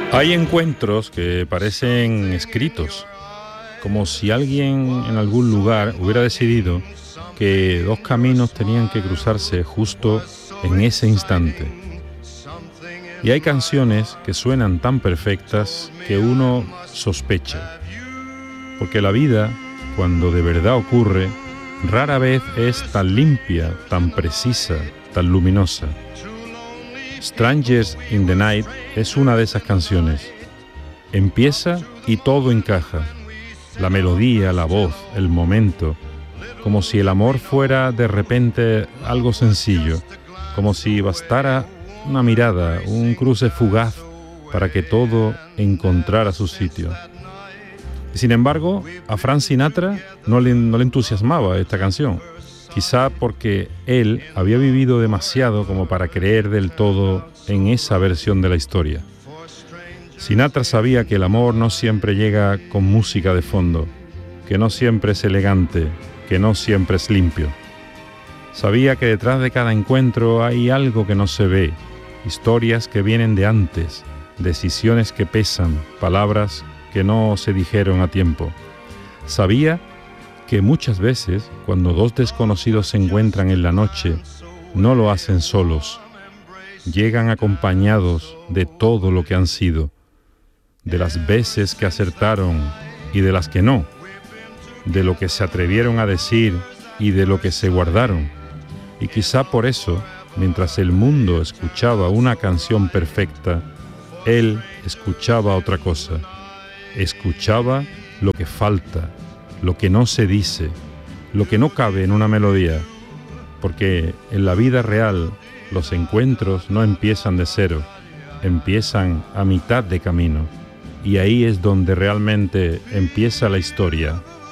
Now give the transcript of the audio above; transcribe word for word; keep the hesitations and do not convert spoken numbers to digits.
Hay encuentros que parecen escritos, como si alguien en algún lugar hubiera decidido que dos caminos tenían que cruzarse justo en ese instante. Y hay canciones que suenan tan perfectas que uno sospecha, porque la vida, cuando de verdad ocurre, rara vez es tan limpia, tan precisa, tan luminosa. Strangers in the Night es una de esas canciones. Empieza y todo encaja. La melodía, la voz, el momento, como si el amor fuera de repente algo sencillo, como si bastara una mirada, un cruce fugaz para que todo encontrara su sitio. Y sin embargo, a Frank Sinatra no le, no le entusiasmaba esta canción, quizá porque él había vivido demasiado como para creer del todo en esa versión de la historia. Sinatra sabía que el amor no siempre llega con música de fondo, que no siempre es elegante, que no siempre es limpio. Sabía que detrás de cada encuentro hay algo que no se ve, historias que vienen de antes, decisiones que pesan, palabras que no se dijeron a tiempo. Sabía que muchas veces, cuando dos desconocidos se encuentran en la noche, no lo hacen solos. Llegan acompañados de todo lo que han sido, de las veces que acertaron y de las que no, de lo que se atrevieron a decir y de lo que se guardaron. Y quizá por eso, mientras el mundo escuchaba una canción perfecta, él escuchaba otra cosa. Escuchaba lo que falta, lo que no se dice, lo que no cabe en una melodía, porque en la vida real los encuentros no empiezan de cero, empiezan a mitad de camino, y ahí es donde realmente empieza la historia